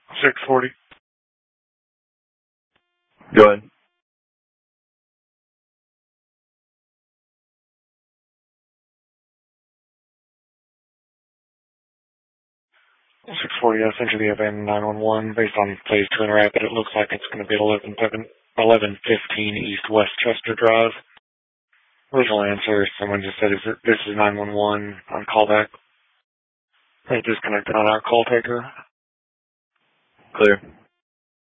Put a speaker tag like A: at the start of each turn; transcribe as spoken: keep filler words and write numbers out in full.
A: six forty.
B: Go ahead.
A: six forty, I sent you the event nine one one. Based on phase two and rapid, it looks like it's going to be eleven fifteen East Westchester Drive. Original answer, someone just said, is it, this is nine one one on callback. They disconnected on our call taker.
B: Clear.